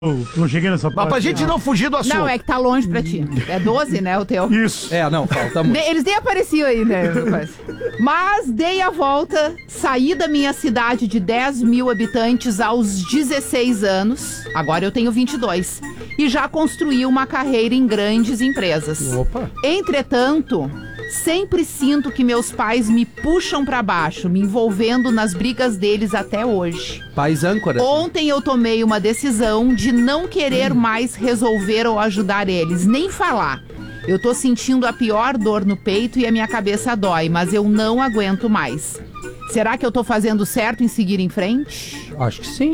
Não cheguei nessa parte. Mas pra gente não fugir do assunto. Não, é que tá longe pra ti. É 12, né, o teu. Isso. Não, falta muito. Eles nem apareciam aí, né? Mas dei a volta, saí da minha cidade de 10 mil habitantes aos 16 anos. Agora eu tenho 22. E já construí uma carreira em grandes empresas. Opa. Entretanto, sempre sinto que meus pais me puxam pra baixo, me envolvendo nas brigas deles até hoje. Pais âncoras. Ontem eu tomei uma decisão de não querer mais resolver ou ajudar eles, nem falar. Eu tô sentindo a pior dor no peito e a minha cabeça dói, mas eu não aguento mais. Será que eu tô fazendo certo em seguir em frente? Acho que sim.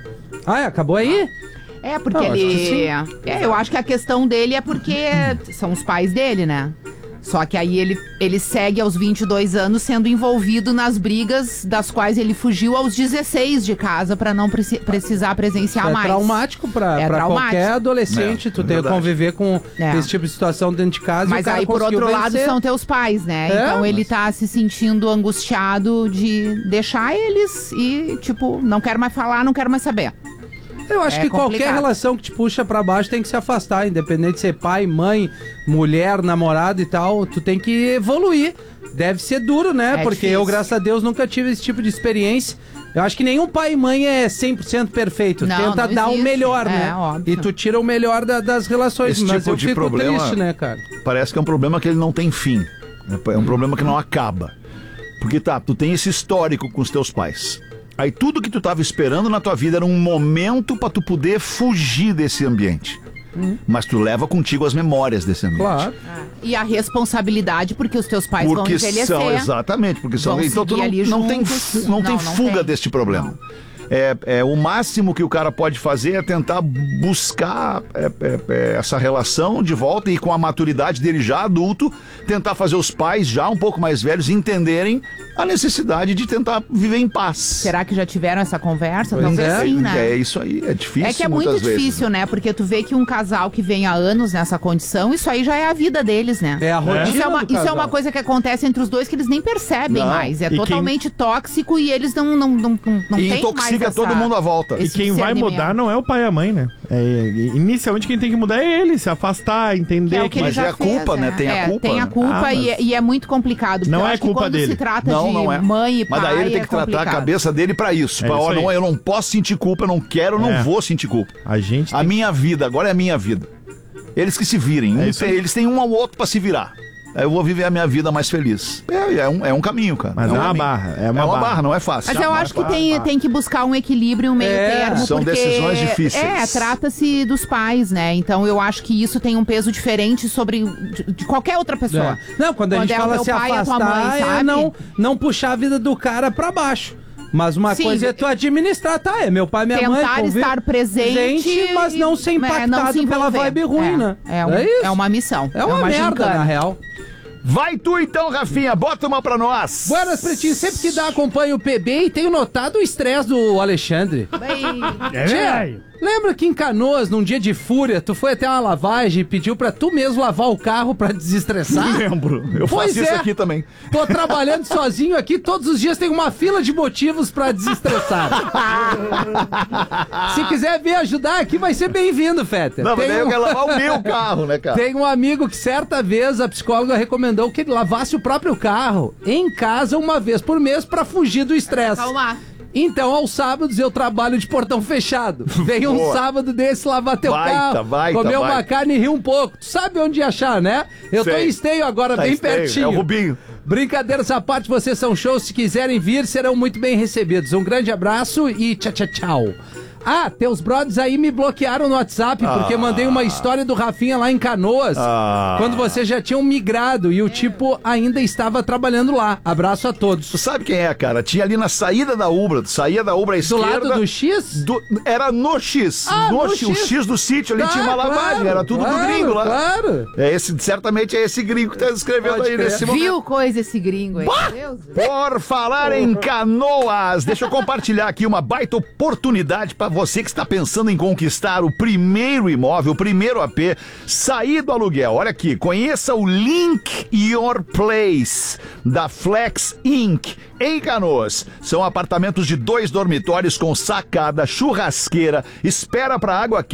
Acabou aí? É, porque Não, acho que sim. eu acho que a questão dele é porque são os pais dele, né? Só que aí ele segue aos 22 anos sendo envolvido nas brigas das quais ele fugiu aos 16 de casa pra não precisar presenciar mais. É traumático pra qualquer adolescente, tu ter que conviver com esse tipo de situação dentro de casa. Mas aí, por outro lado, são teus pais, né? Então ele tá se sentindo angustiado de deixar eles e, tipo, não quero mais falar, não quero mais saber. Eu acho que complicado. Qualquer relação que te puxa pra baixo tem que se afastar, independente de ser pai, mãe, mulher, namorado e tal, tu tem que evoluir. Deve ser duro, né? Porque difícil. eu, graças a Deus, nunca tive esse tipo de experiência. Eu acho que nenhum pai e mãe é 100% perfeito. Tenta dar o melhor, né? Óbvio. E tu tira o melhor das relações. Esse mas tipo eu de fico problema, triste, né, cara? Parece que é um problema que ele não tem fim. É um problema que não acaba. Porque tu tem esse histórico com os teus pais. Aí tudo que tu tava esperando na tua vida era um momento pra tu poder fugir desse ambiente. Mas tu leva contigo as memórias desse ambiente. Claro. E a responsabilidade, porque os teus pais vão envelhecer. Exatamente, porque são. Vão Então tu seguir não ali tem juntos. não tem Não fuga tem. deste problema. O máximo que o cara pode fazer é tentar buscar essa relação de volta e com a maturidade dele já adulto, tentar fazer os pais já um pouco mais velhos entenderem a necessidade de tentar viver em paz. Será que já tiveram essa conversa? Pois Talvez é. sim, né? É isso aí, é difícil. É que é muitas muito vezes. difícil, né? Porque tu vê que um casal que vem há anos nessa condição, isso aí já é a vida deles, né? É a rotina Isso é, do isso é uma casal. coisa que acontece entre os dois que eles nem percebem Não. mais. É E totalmente tóxico e eles não E têm mais intoxica todo mundo à volta. E quem vai mudar não é o pai e a mãe, né? Inicialmente quem tem que mudar é ele, se afastar, entender o que Mas ele já é a culpa, fez, né? Tem a culpa. Tem a culpa mas- e é muito complicado. Porque Não eu é acho que culpa quando dele. se trata Não, de não é. mãe e pai, Mas daí ele tem é que tratar a complicado. cabeça dele pra isso. É Pra, isso aí. eu não posso sentir culpa, eu não quero, eu não É. vou sentir culpa. A gente A minha vida, agora é a minha vida. Eles que se virem. É isso aí. Eles têm um ao outro pra se virar. Aí eu vou viver a minha vida mais feliz. É um caminho, cara. Mas é uma caminho. barra, É uma barra, não é fácil. Mas eu acho que tem que buscar um equilíbrio, um meio termo, são porque decisões difíceis. trata-se dos pais, né? Então eu acho que isso tem um peso diferente sobre de qualquer outra pessoa. Não, quando a gente é o fala teu se pai e a tua mãe, afastar, sabe? não puxar a vida do cara pra baixo. Mas uma Sim. coisa é tu administrar, é meu pai e minha mãe. Tentar estar presente, mas não ser impactado não se pela envolver. vibe ruim, né? É, é uma missão. É uma merda, gincana. na real. Vai tu então, Rafinha, bota uma pra nós. Buenas, Pretinho. Sempre que dá, acompanho o PB e tenho notado o estresse do Alexandre. Tchê, lembra que em Canoas, num dia de fúria, tu foi até uma lavagem e pediu pra tu mesmo lavar o carro pra desestressar? Lembro. Eu Pois faço isso é. aqui também. Tô trabalhando sozinho aqui, todos os dias tem uma fila de motivos pra desestressar. Se quiser vir ajudar aqui, vai ser bem-vindo, Fetter. Não, mas Tem daí eu um- quero lavar o meu carro, né, cara? Tem um amigo que certa vez a psicóloga recomendou que ele lavasse o próprio carro em casa uma vez por mês pra fugir do estresse. Calma. Então, aos sábados eu trabalho de portão fechado. Vem um Boa. sábado desse lavar teu carro, Baita, comer uma baita. carne e rir um pouco. Tu sabe onde achar, né? Eu tô Sei. em Esteio agora, Tá bem Esteio, pertinho. é o Rubinho. Brincadeiras à parte, vocês são shows. Se quiserem vir, serão muito bem recebidos. Um grande abraço e tchau, tchau, tchau. Ah, teus brothers aí me bloquearam no WhatsApp, porque mandei uma história do Rafinha lá em Canoas, quando vocês já tinham migrado e o tipo ainda estava trabalhando lá. Abraço a todos. Tu sabe quem é, cara? Tinha ali na saída da Ubra, tu saía da Ubra à Do esquerda. lado do X? Era no X. Ah, no O X do sítio ali tinha uma lavagem, claro, era tudo do gringo lá. Claro. Certamente é esse gringo que tá escrevendo Pode aí crer. nesse momento. Viu coisa esse gringo aí? Deus. Por falar em Canoas, deixa eu compartilhar aqui uma baita oportunidade para você que está pensando em conquistar o primeiro imóvel, o primeiro AP, sair do aluguel. Olha aqui, conheça o Link Your Place da Flex Inc. em Canoas. São apartamentos de 2 dormitórios com sacada, churrasqueira, espera para água quente.